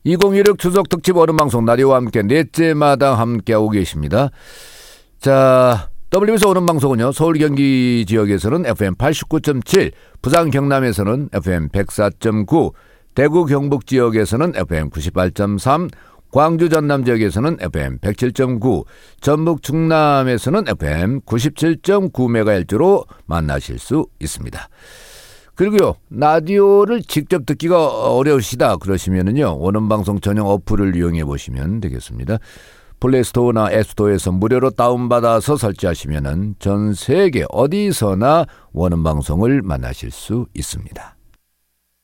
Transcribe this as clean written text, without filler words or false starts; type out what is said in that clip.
2016 추석 특집 오는방송 라디오와 함께 넷째마다 함께하고 계십니다. 자, WBS 오는방송은요, 서울 경기 지역에서는 FM 89.7, 부산 경남에서는 FM 104.9, 대구 경북 지역에서는 FM 98.3, 광주 전남 지역에서는 FM 107.9, 전북 충남에서는 FM 97.9MHz로 만나실 수 있습니다. 그리고요, 라디오를 직접 듣기가 어려우시다 그러시면은요, 오는방송 전용 어플을 이용해 보시면 되겠습니다. 플레이스토어나 앱스토어에서 무료로 다운받아서 설치하시면은 전 세계 어디서나 오는방송을 만나실 수 있습니다.